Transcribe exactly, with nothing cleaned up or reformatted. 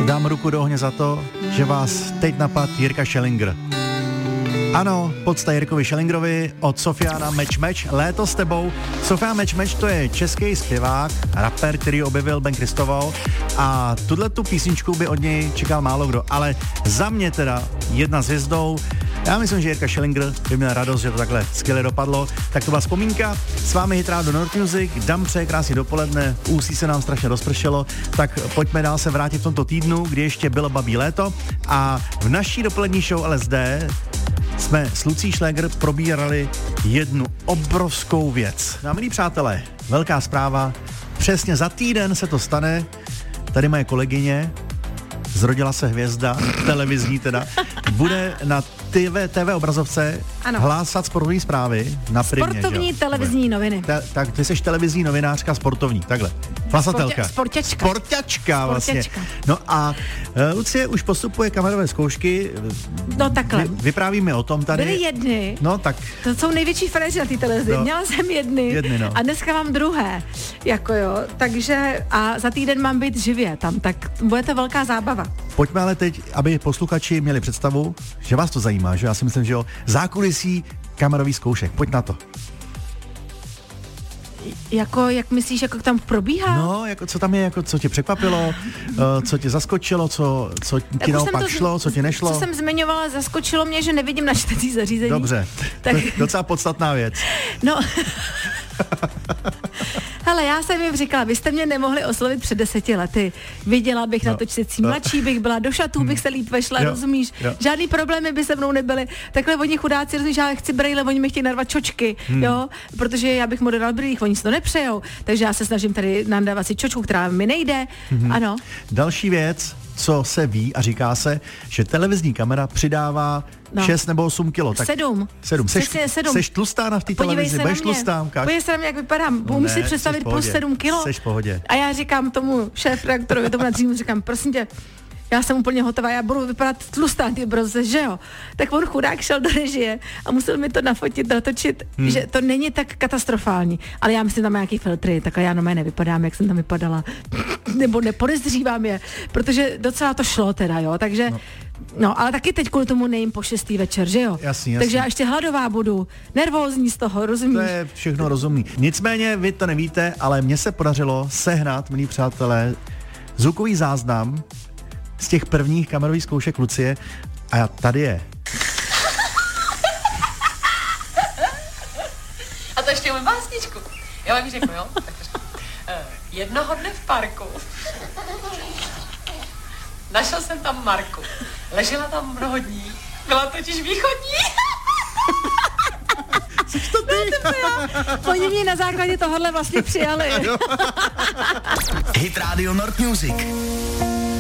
dám ruku do ohně za to, že vás teď napad Jirka Schellinger. Ano, podsta Jirkovi Schellingerovi od Sofiana Meč Meč, Léto s tebou. Sofian Meč Meč, to je český zpěvák, rapper, který objevil Ben Kristoval a tuto písničku by od něj čekal málo kdo, ale za mě teda jedna s hvězdou. Já myslím, že Jirka Schellinger by měl radost, že to takhle skvěle dopadlo. Tak to byla vzpomínka. S vámi Hit Radio Nord Music. Dám přeje krásně dopoledne. V Ústí se nám strašně rozpršelo. Tak pojďme dál se vrátit v tomto týdnu, kdy ještě bylo babí léto. A v naší dopolední show L S D jsme s Lucí Šléger probírali jednu obrovskou věc. No, milí přátelé, velká zpráva. Přesně za týden se to stane. Tady moje kolegyně, zrodila se hvězda, televizní teda, bude na T V, T V obrazovce ano. hlásat sportovní zprávy na Primě. Sportovní televizní noviny. Ta, tak ty jsi televizní novinářka sportovní, takhle. Hlasatelka. Sporťačka. Sporťačka vlastně. No a uh, Lucie už postupuje kamerové zkoušky. No takhle. Vy, vyprávíme o tom tady. Byly jedny. No tak. To jsou největší frajeři na té televizi. No. Měla jsem jedny. Jedny no. A dneska mám druhé. Jako jo. Takže a za týden mám být živě tam, tak bude to velká zábava. Pojďme ale teď, aby posluchači měli představu, že vás to zajímá, že já si myslím, že jo, zákulisí kamerový zkoušek. Pojď na to. Jako, jak myslíš, jako tam probíhá? No, jako co tam je, jako co tě překvapilo, uh, co tě zaskočilo, co, co ti naopak šlo, co ti nešlo? Co jsem zmiňovala, zaskočilo mě, že nevidím načtecí zařízení. Dobře, tak... docela podstatná věc. No... Hele, já jsem jim říkala, vy jste mě nemohli oslovit před deseti lety. Viděla bych no, na to čtecí, no. mladší bych byla, do šatů bych se líp vešla, jo, rozumíš? Jo. Žádný problémy by se mnou nebyly. Takhle oni chudáci, rozumíš, já chci brejle, oni mi chtějí narvat čočky, hmm. jo? Protože já bych moderoval brýlích, oni si to nepřejou. Takže já se snažím tady nandávat si čočku, která mi nejde. Hmm. Ano. Další věc, co se ví a říká se, že televizní kamera přidává no. šest nebo osm kilo. Tak sedm. Sedm. Seš, sedm. Seš tlustá na v té televizi, budeš tlustá. Podívej se na mě, jak vypadám. No umíš si představit plus sedm kilo? Seš v pohodě. A já říkám tomu šéf-redaktorovi, tomu nadřímu, říkám, prosím tě, já jsem úplně hotová, já budu vypadat tlustá, ty broze, že jo? Tak on chudák šel do režie a musel mi to nafotit, natočit, hmm. že to není tak katastrofální. Ale já myslím, tam má nějaký filtry, tak já no mé nevypadám, jak jsem tam vypadala. Nebo nepodezřívám je, protože docela to šlo teda, jo? Takže... No. No, ale taky teď kvůli tomu nejím po šestý večer, že jo? Jasný, jasný. Takže já ještě hladová budu, nervózní z toho, rozumíš? To je všechno rozumný. Nicméně vy to nevíte, ale mně se podařilo sehnat, milí přátelé, zvukový záznam z těch prvních kamerových zkoušek Lucie a tady je. A to ještě umím básničku. Já vám ji řeknu, jo? Tak to řeknu. Jednoho dne v parku našel jsem tam Marku. Ležela tam mnoho dní. Byla totiž východní. Což to ty? No, oni mě na základě tohohle vlastně přijali. Hit Radio Nord Music.